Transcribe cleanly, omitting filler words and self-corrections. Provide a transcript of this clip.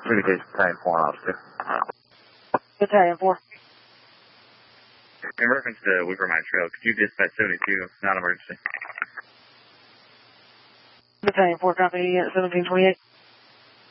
Communication Battalion 4 officer. Battalion 4. In reference to Weaver Mine Trail, could you dispatch 72, non-emergency? Battalion 4, copy 1728.